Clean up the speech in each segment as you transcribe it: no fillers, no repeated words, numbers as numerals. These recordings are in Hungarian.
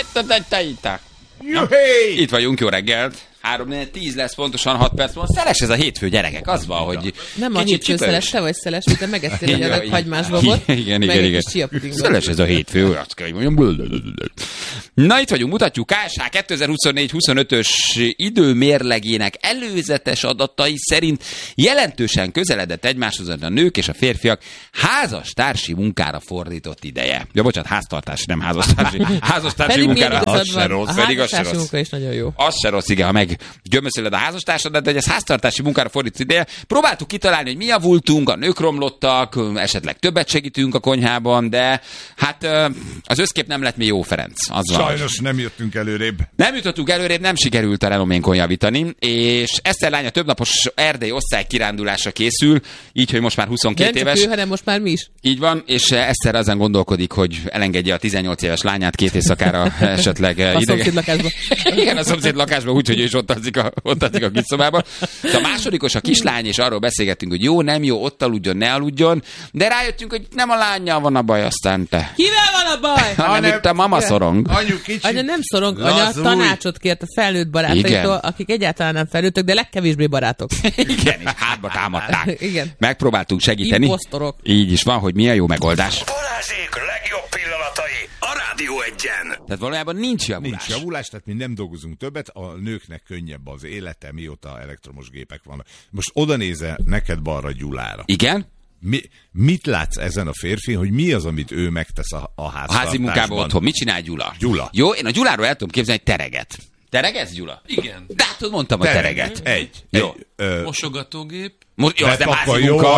Itt vagyunk, jó reggelt. 3-4-10 lesz, pontosan 6 perc múlva. Szeles ez a hétfő, gyerekek, az van, hogy... Nem a hétfő szeles, te vagy szeles, mint te megettél egy adag hagymásbabot. Igen. Szeles ez a hétfő, azt kell, hogy mondjam. Na, itt vagyunk, mutatjuk KSH 2024-25-ös időmérlegének előzetes adatai szerint jelentősen közeledett egymáshoz a nők és a férfiak házastársi munkára fordított ideje. Ja, bocsánat, háztartási, nem házastársi. Házastársi munkára. Az se rossz. A házastársi munka is nagyon jó. Az se rossz, igen, ha meg gyömöszölöd a házastársadat, de ez háztartási munkára fordított ideje. Próbáltuk kitalálni, hogy mi javultunk, a nők romlottak, esetleg többet segítünk a konyhában, de hát az összkép nem lett mi jó, Ferenc. Sajnos nem jöttünk előrébb. Nem jutottunk előrébb, nem sikerült a renoménkon javítani, és Eszter lánya többnapos erdei osztálykirándulásra készül, így, hogy most már 22 éves. Nem csak ő, hanem most már mi is. Így van, és Eszter azon gondolkodik, hogy elengedje a 18 éves lányát 2 éjszakára esetleg a szomszéd lakásba. Igen, a szomszéd lakásba, úgyhogy ő is ott alszik a kis szobában. A másodikos a kislány, és arról beszélgettünk, hogy jó, nem jó, ott aludjon, ne aludjon, de rájöttünk, hogy nem a lányjal van a baj, aztán te. Kivel van a baj? Hanem itt a mama szorong. Anya nem szorong, anya tanácsot kért a felnőtt barátaitól, akik egyáltalán nem felnőttek, de legkevésbé barátok. Igen, és hátba támadták. Igen. Megpróbáltunk segíteni. Imposztorok. Így is van, hogy mi a jó megoldás. Balázsék legjobb pillanatai a Rádió 1-en. Tehát valójában nincs javulás. Nincs javulás, tehát mi nem dolgozunk többet, a nőknek könnyebb az élete, mióta elektromos gépek vannak. Most oda nézel neked balra Gyulára. Igen? Mit látsz ezen a férfin, hogy mi az, amit ő megtesz a háztartásban? A házi munkában otthon. Mit csinál Gyula? Jó, én a Gyuláról el tudom képzelni egy tereget. Teregetsz, Gyula? Igen. De hát mondtam a tereget. Jó. Mosogatógép. Jó, de házi munka.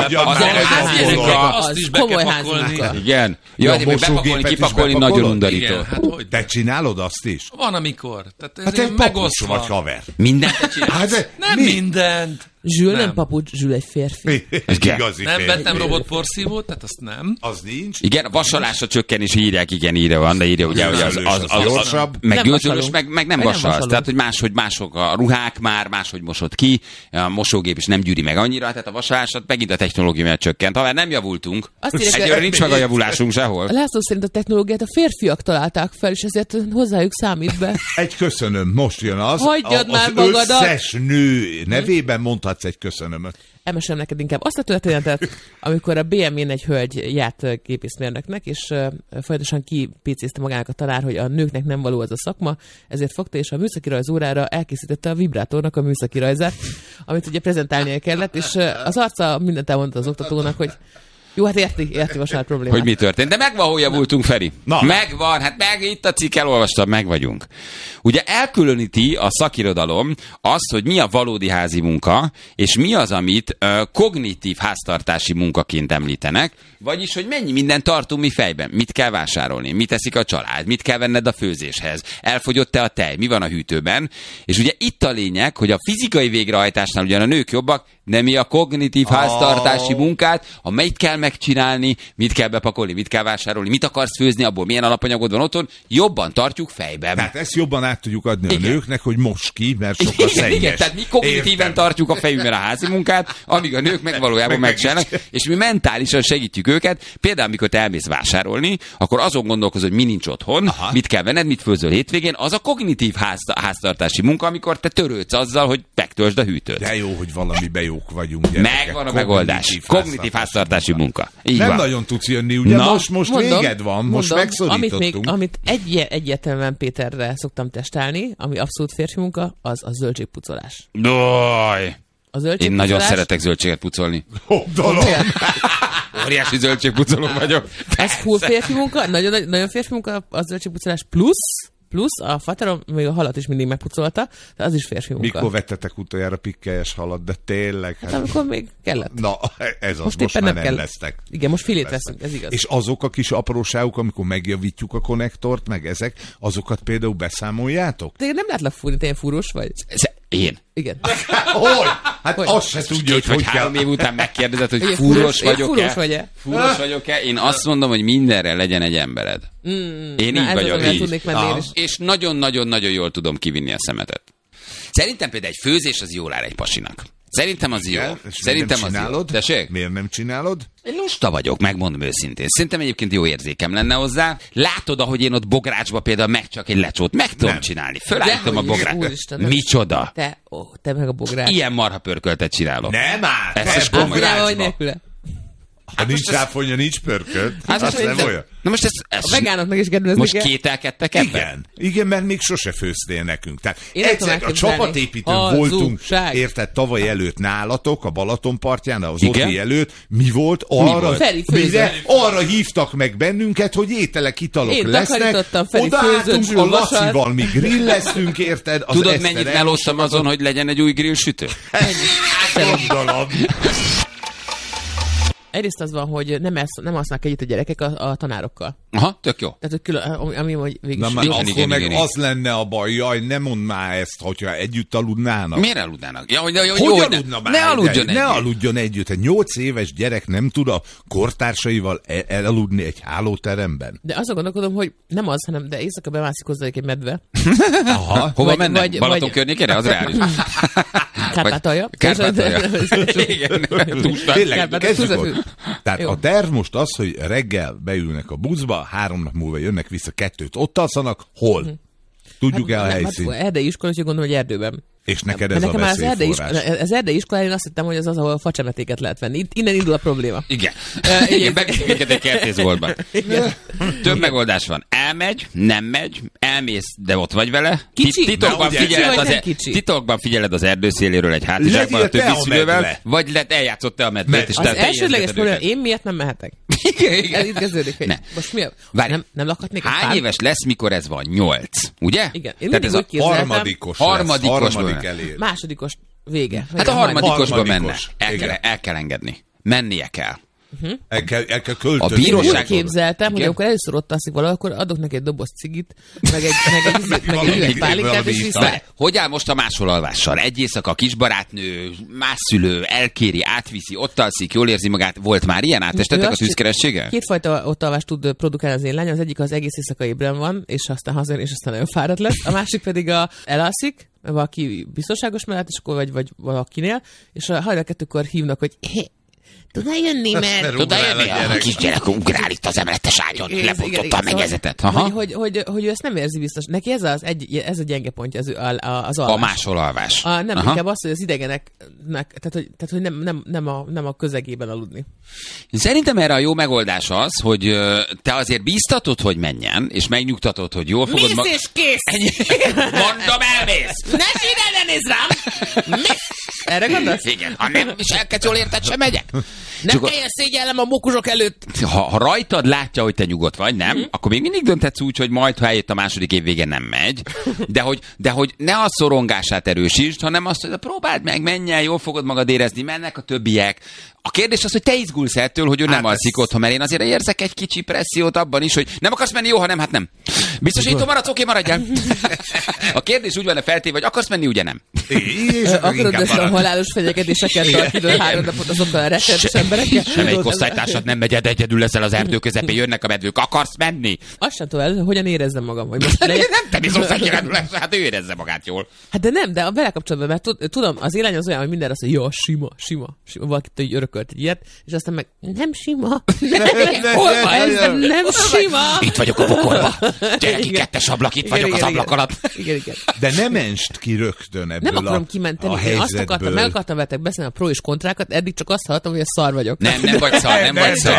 Azt is be kell pakolni. Igen. Jó, de bepakolni, kipakolni nagyon undorító. Te csinálod azt is? Van amikor. Hát te papucs vagy, haver. Mindent te csinálsz? Nem mindent. Zsül nem papucs, Zsül egy férfi. Igazi nem férfi. vettem robotporszívót, tehát azt nem. Az nincs. Igen, a vasalásra csökkenés írják, igen, írja van, de írja ugye, hogy az gyorsabb. Meg gőzölös, meg nem vasalsz. Tehát, hogy mások a ruhák már, máshogy mosod ki, a mosógép is nem gyűri meg annyira, tehát a vasalásat megint a technológia miatt csökkent. Ha már nem javultunk, egyre nincs meg a javulásunk sehol. László szerint a technológiát a férfiak találták fel, és ezért hozzájuk számít be. Egy köszönöm, most jön az. Hagyjad már az magadat. Összes nő nevében mondhatsz egy köszönömöt. Elmesélem neked inkább azt a történetet, amikor a BM-én egy hölgy járt gépészmérnöknek, és folyamatosan kipécézte magának a tanár, hogy a nőknek nem való az a szakma, ezért fogta, és a műszaki rajz órára elkészítette a vibrátornak a műszaki rajzát, amit ugye prezentálnia kellett, és az arca mindent elmondta az oktatónak, hogy jó, hát érti most már problémát. Hogy mi történt. De megvan, hol javultunk, Feri. Megvan, hát itt a cikk, elolvastam, meg vagyunk. Ugye elkülöníti a szakirodalom azt, hogy mi a valódi házi munka, és mi az, amit kognitív háztartási munkaként említenek, vagyis, hogy mennyi mindent tartunk mi fejben, mit kell vásárolni, mit teszik a család, mit kell venned a főzéshez, elfogyott-e a tej, mi van a hűtőben, és ugye itt a lényeg, hogy a fizikai végrehajtásnál ugyan a nők jobbak, de mi a kognitív háztartási munkát, mit kell megcsinálni, mit kell bepakolni, mit kell vásárolni, mit akarsz főzni, abból milyen alapanyagod van otthon, jobban tartjuk fejben. Tehát ezt jobban át tudjuk adni a nőknek, hogy most ki, mert sokkal szennyes. Igen, tehát mi kognitíven tartjuk a fejünkben a házi munkát, amíg a nők meg valójában megcsinálnak, és mi mentálisan segítjük őket. Például, amikor te elmész vásárolni, akkor azon gondolkozol, hogy mi nincs otthon, mit kell venned, mit főzöl hétvégén, az a kognitív háztartási munka, amikor te törődsz azzal, hogy megtöltsd a hűtőt. De jó, hogy valamiben jók vagyunk. Gyerekek. Megvan a megoldás. Kognitív háztartási munka. Így nem van. nagyon tudsz jönni, ugye? Most mondom, véged van, most megszorítottunk. Amit egyértelműen Péterre szoktam testálni, ami abszolút férfi munka, az a zöldségpucolás. Én nagyon szeretek zöldséget pucolni. Óriási zöldségpucoló vagyok. Ez full férfi munka, nagyon férfi munka a zöldségpucolás plusz a faterom még a halat is mindig megpucolta, de az is férfi munka. Mikor vettetek utoljára pikkelyes halat, de tényleg? Hát amikor még kellett. Na, ez az, most már nem lesztek. Igen, most filét veszünk, ez igaz. És azok a kis apróságok, amikor megjavítjuk a konnektort, meg ezek, azokat például beszámoljátok? De nem látlak fúrni, te ilyen fúrós vagy? Én? Igen. Hogy? Hát azt se tudja, hogy 3 év után megkérdezed, hogy fúrós vagyok-e? Fúrós vagyok-e? Én azt mondom, hogy mindenre legyen egy embered. Én így vagyok. És nagyon-nagyon-nagyon jól tudom kivinni a szemetet. Szerintem például egy főzés az jól áll egy pasinak. Szerintem az jó. Szerintem az jó. Tessék? Miért nem csinálod? Én lusta vagyok, megmondom őszintén. Szerintem egyébként jó érzékem lenne hozzá. Látod, ahogy én ott Bográcsba például meg csak egy lecsót meg tudom csinálni. Fölállítom a Bográcsba. Micsoda? Te meg a Bogrács. Ilyen marha pörköltet csinálok. Nem áll! Ez is komoly. Ha nincs ráfonya, nincs pörkölt. Hát az nem olyan. Na most ez a vegánoknak is kedvezni most kell. kételkedtek ebben? Igen, mert még sose főztél nekünk. Tehát egyszer a csapatépítőn voltunk, érted, tavaly előtt nálatok, a Balaton partján, az Oti előtt. Mi volt? Arra hívtak meg bennünket, hogy ételek, italok lesznek. Odaálltunk a Lacival, mi grilleztünk, érted? Tudod, mennyit melóztam azon, hogy legyen egy új grillsütő? Gondolom. Egyrészt az van, hogy nem alsznak együtt a gyerekek a tanárokkal. Aha, tök jó. Tehát, hogy külön, ami hogy végül na, már akkor meg igen. Az lenne a baj, jaj, ne mondd már ezt, hogyha együtt aludnának. Miért aludnának? Ja, hogy aludna már? Ne aludjon együtt. Ne aludjon együtt. Egy 8 éves gyerek nem tud a kortársaival elaludni egy hálóteremben. De azon gondolkodom, hogy nem az, hanem de éjszaka bemászik hozzájuk egy medve. Aha. Hova mennek? Balaton környékére? Az reális. Kárpátalja. Igen. Tényleg, tehát a terv most az, hogy reggel beülnek a buszba, 3 nap múlva jönnek vissza, 2-t ott alszanak, hol? Tudjuk-e a helyszínt? Erdei iskola, hogy gondolom, hogy erdőben. És neked ez a veszélyforrás. Az erdei iskolán én azt hittem, hogy az, ahol a facsemetéket lehet venni. Innen indul a probléma. Igen. Igen, megint egy kertészboltban. Több megoldás van. Elmegy, nem megy, elmész, de ott vagy vele. Titokban figyeled az erdőszéléről egy hátizsákban a többi szülővel, vagy eljátszott te a medvét. Az elsődleges probléma, én miért nem mehetek? Ez itt kezdődik, hogy most mi? Nem lakhatnék? Hány éves lesz, mikor ez van? 8. Ugye? Igen. Én mindig úgy képzeltem. Harmadikos elér. Másodikos vége. Hát a harmadikosba menne. El kell engedni. Mennie kell. El kell költözni. A bíróság úgy képzeltem, hogy amikor először ott alszik valahol, akkor adok neki egy doboz cigit, meg egy üveg pálinkát, és vissza. Hogy áll most a másolalvással? Egy éjszaka a kisbarátnő, más szülő, elkéri, átviszi, ott alszik, jól érzi magát. Volt már ilyen? Átestetek a tűzkerességgel? Kétfajta ott alvást tud produkálni az én lányom. Az egyik az egész éjszaka ébren van, és aztán hazajön, és aztán nagyon fáradt lesz. A másik pedig elalszik, valaki biztonságos mellett, és akkor vagy valakinél, és a hajnal 2-kor hívnak, hogy tudnál jönni, mert... Tudnál jönni? A kisgyerek ugrál itt az emeletes ágyon, lebontotta a mennyezetet. Hogy ő ezt nem érzi biztos. Neki ez a gyenge pontja az alvás. A másolalvás. Nem, inkább az, hogy az idegeneknek, tehát hogy nem a közegében aludni. Szerintem erre a jó megoldás az, hogy te azért bíztatod, hogy menjen, és megnyugtatod, hogy jól fogod... Mész és kész! Mondom, elmész! Ne nézz rám! Erre gondolsz? Igen, ha nem viselkedsz jól érted, sem megyek. Nem kelljen szégyellem a mókusok előtt. Ha rajtad látja, hogy te nyugodt vagy, nem? Akkor még mindig dönthetsz úgy, hogy majd, ha eljött a második év vége, nem megy. De hogy ne a szorongását erősítsd, hanem azt, hogy próbáld meg, menj el, jól fogod magad érezni, mennek a többiek. A kérdés az, hogy te izgulsz ettől, hogy ő nem alszik otthon, mert én azért érzek egy kicsi pressziót abban is, hogy nem akarsz menni, jó, ha nem, hát nem. Biztosító maradsz, oké, maradjál. A kérdés úgy van feltéve, hogy akarsz menni, ugye nem? Akarod össze a halálos fenyegetéseket tartani 3 napot azokkal a rettenetes emberekkel? Semmelyik osztálytársad nem megy, egyedül leszel az erdő közepén, jönnek a medvők, akarsz menni? Azt sem tudom, hogyan érezzem magam. Hogy most nem te biztos, hát ő érezze magát jól. Hát de nem, de a vele kapcsolatban, mert tudom, az élány az olyan, hogy minden azt mondja, jó, sima. Valakit így örökölt egy ilyet, és aztán meg nem sima. Nem sima. Itt vagyok a pokolba. Gyere ki, 2 ablak, itt vagyok az ablak alatt. Igen. De nem menst ki rögtön ebből nem akarom kimenteni. a helyzetből. Meg akartam veletek beszélni a pro és kontrákat, eddig csak azt hallottam, hogy szar vagyok. Nem vagy szar.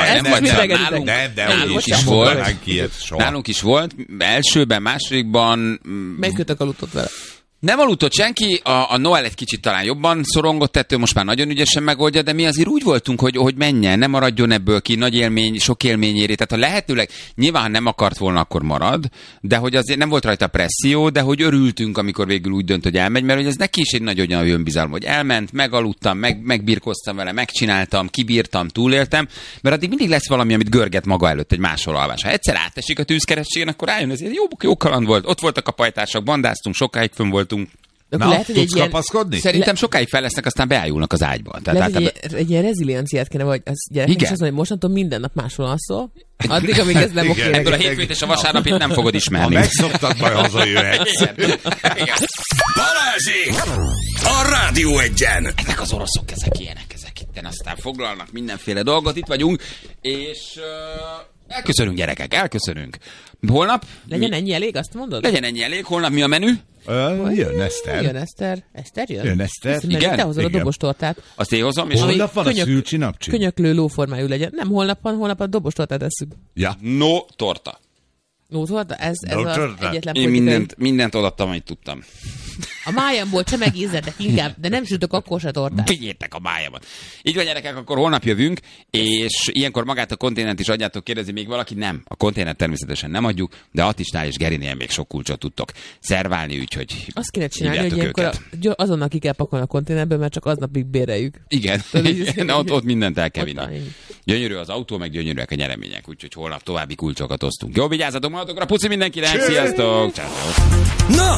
Nálunk is volt. Elsőben, másodikban... Melyikőtök aludtott vele? Nem aludtott senki, a Noel egy kicsit talán jobban szorongott ettől, most már nagyon ügyesen megoldja, de mi azért úgy voltunk, hogy menjen, nem maradjon ebből ki, nagy élmény, sok élményéré. Tehát ha lehetőleg, nyilván ha nem akart volna, akkor marad, de hogy azért nem volt rajta presszió, de hogy örültünk, amikor végül úgy dönt, hogy elmegy, mert hogy ez neki is egy nagy olyan önbizalom, hogy elment, megaludtam, megbirkoztam vele, megcsináltam, kibírtam, túléltem, mert addig mindig lesz valami, amit görget maga előtt egy másolalvás. Ha egyszer átesik a tűzkerességen, akkor rájön, ezért jó kaland volt. Ott voltak a pajtársak, bandáztunk, sokáig fönn voltunk. Na, tudsz kapaszkodni? Szerintem sokáig fel lesznek, aztán beájulnak az ágyba. Egy ilyen rezilienciát kéne, vagy az gyereknek is azt mondja, hogy mostantól minden nap máshol alszol, addig, amíg ez nem oké. Ebből a hétfőt és a vasárnapit nem fogod ismerni. Ha megszoktad, majd hazajöhetsz. Balázsék! A Rádió Egyen! Ezek az oroszok, ezek ilyenek, ezek itten aztán foglalnak mindenféle dolgot, itt vagyunk, és elköszönünk, gyerekek, elköszönünk. Holnap... Legyen ennyi elég, azt mondod? Legyen ennyi elég, holnap mi a menü? Jön Eszter. Jön Eszter. Eszter jön? Jön Eszter. Igen? Te hozod a dobostortát. Azt én hozom. És holnap van a szülcsinapcsi? Könyöklő lóformájú legyen. Nem, holnap a dobostortát eszünk. Ja. No torta. No torta? Ez az egyetlen én mindent odaadtam, amit tudtam. A májamból csemegízzetek inkább, de nem sütök akkor se tortát. Vigyétek a májamat. Így van, gyerekek, akkor holnap jövünk, és ilyenkor magát a konténert is adjátok, kérdezi még valaki? Nem. A konténert természetesen nem adjuk, de Attisnál és Gerinél még sok kulcsot tudtok szerválni, úgyhogy azt kéne csinálni, hogy ilyenkor azonnal ki kell pakolni a konténerből, mert csak aznapig béreljük. Igen, ott mindent el kell vinni. Gyönyörű az autó, meg gyönyörűek a nyeremények, úgyhogy holnap további kulcsokat osztunk. Jó, vigyázzatok magatokra, puszi mindenkinek, sziasztok! Ciao. Na,